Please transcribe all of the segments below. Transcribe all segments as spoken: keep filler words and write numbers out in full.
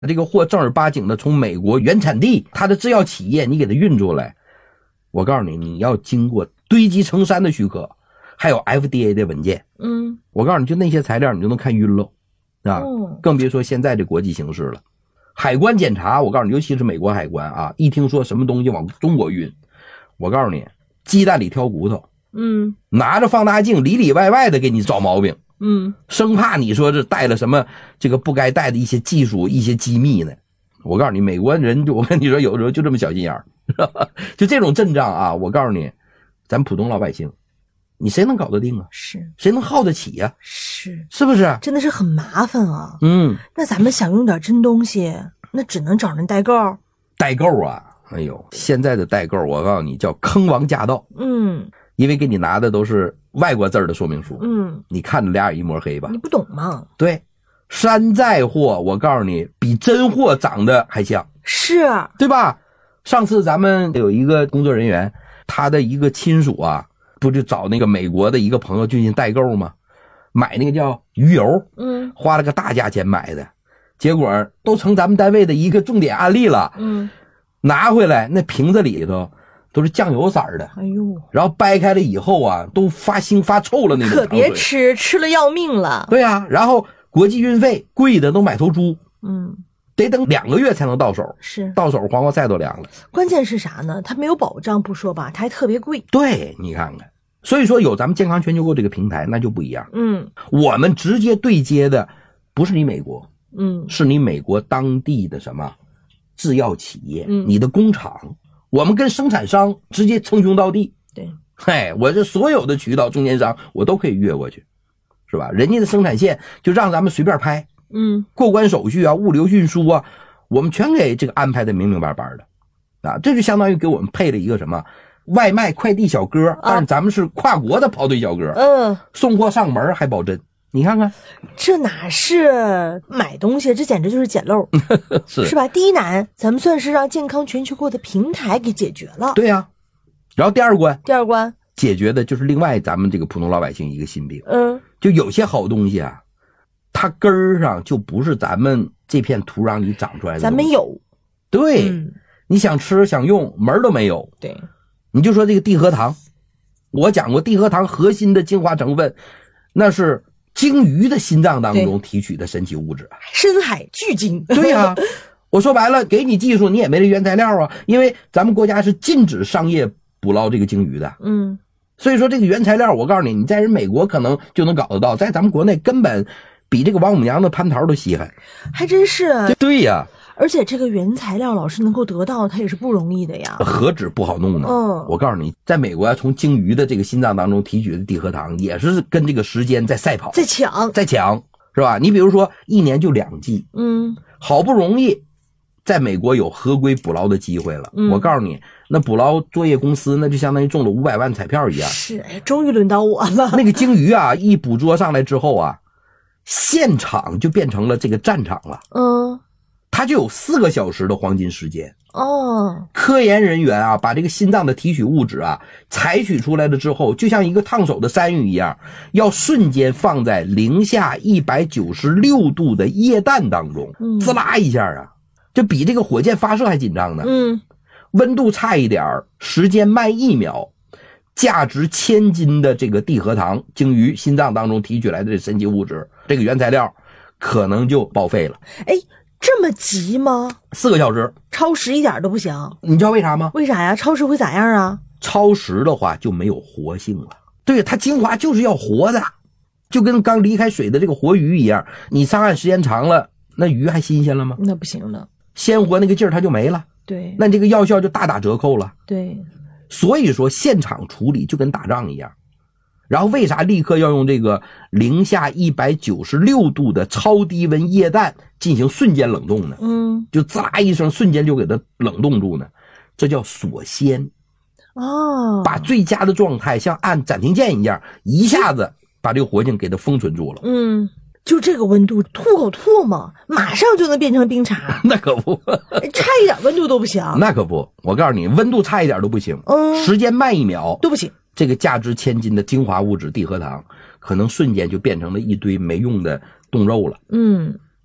这个货正儿八经的从美国原产地，它的制药企业你给它运出来，我告诉你，你要经过堆积成山的许可，还有 F D A 的文件。 嗯， 我告诉你，就那些材料你就能看晕了啊、 哦， 更别说现在这国际形势了。海关检查，我告诉你，尤其是美国海关啊，一听说什么东西往中国运，我告诉你，鸡蛋里挑骨头， 嗯， 拿着放大镜里里外外的给你找毛病， 嗯， 生怕你说这带了什么这个不该带的一些技术、一些机密呢。我告诉你，美国人就我跟你说，有时候就这么小心眼儿，就这种阵仗啊，我告诉你，咱普通老百姓，你谁能搞得定啊？ 是， 谁能耗得起呀、啊？ 是， 是不是？ 真的是很麻烦啊。 嗯， 那咱们想用点真东西，那只能找人代购。 代购啊，哎呦，现在的代购，我告诉你叫坑王驾到。 嗯， 因为给你拿的都是外国字儿的说明书。 嗯， 你看着俩眼一抹黑吧？ 你不懂吗？ 对，山寨货，我告诉你，比真货长得还像， 是， 对吧？上次咱们有一个工作人员，他的一个亲属啊，不就找那个美国的一个朋友进行代购吗？买那个叫鱼油， 嗯， 花了个大价钱买的，结果都成咱们单位的一个重点案例了。 嗯， 拿回来那瓶子里头都是酱油色的， 哎呦， 然后掰开了以后啊，都发腥发臭了那种。 可别吃，吃了要命了。 对啊，然后国际运费贵的都买头猪， 嗯， 得等两个月才能到手， 是到手黄瓜菜都凉了。 关键是啥呢？它没有保障不说吧，它还特别贵。 对，你看看，所以说有咱们健康全球购这个平台，那就不一样。 嗯， 我们直接对接的不是你美国， 嗯， 是你美国当地的什么制药企业， 嗯， 你的工厂，我们跟生产商直接称兄道弟。 对， 嘿，我这所有的渠道中间商我都可以越过去，是吧？人家的生产线就让咱们随便拍， 嗯， 过关手续啊，物流运输啊，我们全给这个安排的明明白白的，啊，这就相当于给我们配了一个什么外卖快递小哥，但是咱们是跨国的跑腿小哥， 嗯， 送货上门还保真，你看看， 这哪是买东西，这简直就是捡漏， 是是吧？第一难，咱们算是让健康全球购的平台给解决了。 对呀、啊，然后第二关， 第二关解决的就是另外咱们这个普通老百姓一个心病， 嗯， 就有些好东西啊，它根儿上就不是咱们这片土壤里长出来的， 咱们有， 对、 嗯， 你想吃想用门儿都没有。 对， 你就说这个地核糖，我讲过地核糖核心的精华成分，那是鲸鱼的心脏当中提取的神奇物质， 深海巨鲸。 对呀、啊，我说白了，给你技术你也没这原材料啊，因为咱们国家是禁止商业捕捞这个鲸鱼的。 嗯， 所以说这个原材料，我告诉你，你在人美国可能就能搞得到，在咱们国内根本比这个王母娘的蟠桃都稀罕。 还真是。 对呀、啊， 而且这个原材料老师能够得到，它也是不容易的呀。 何止不好弄呢？ 嗯， 我告诉你，在美国从鲸鱼的这个心脏当中提取的地核糖，也是跟这个时间在赛跑， 在抢， 在抢，是吧？你比如说一年就两季， 嗯， 好不容易在美国有合规捕捞的机会了， 嗯， 我告诉你，那捕捞作业公司那就相当于中了五百万彩票一样。 是，哎，终于轮到我了。 那个鲸鱼啊，一捕捉上来之后啊，现场就变成了这个战场了。 嗯， 它就有四个小时的黄金时间。 哦， 科研人员啊，把这个心脏的提取物质啊采取出来了之后，就像一个烫手的山芋一样，要瞬间放在零下一百九十六度的液氮当中， 嗯， 滋啦一下啊，就比这个火箭发射还紧张呢。 嗯， 温度差一点，时间慢一秒，价值千金的这个地核糖，鲸鱼心脏当中提取来的这神奇物质，这个原材料可能就报废了。 哎，这么急吗？ 四个小时， 超时一点都不行。 你知道为啥吗？ 为啥呀？超时会咋样啊？ 超时的话就没有活性了。对，它精华就是要活的，就跟刚离开水的这个活鱼一样。你上岸时间长了，那鱼还新鲜了吗？ 那不行了， 鲜活那个劲儿它就没了。 对， 那这个药效就大打折扣了。 对， 所以说现场处理就跟打仗一样。然后为啥立刻要用这个零下一百九十六度的超低温液氮进行瞬间冷冻呢？ 嗯， 就滋啦一声，瞬间就给它冷冻住呢？这叫锁鲜。 哦， 把最佳的状态像按暂停键一样，一下子把这个活性给它封存住了。 嗯，就这个温度，吐口唾沫，马上就能变成冰茶。 那可不， 差一点温度都不行。 那可不，我告诉你，温度差一点都不行， 嗯， 时间慢一秒都不行。 这个价值千金的精华物质地核糖，可能瞬间就变成了一堆没用的冻肉了。 嗯，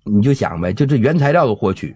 你就想呗，就这原材料的获取，